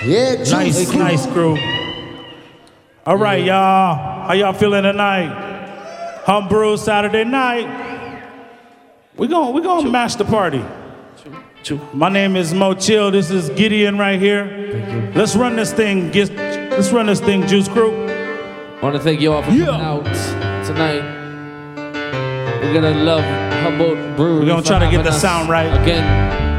Yeah, Juice. Nice crew. All right, y'all. How y'all feeling tonight? Hump Brew Saturday night. We gonna mash the party. My name is Mo Chill. This is Gideon right here. Let's run this thing. Let's run this thing, Juice Crew. I want to thank you all for coming out tonight. We're gonna love Humboldt Brewery. We're gonna try to get the sound right again.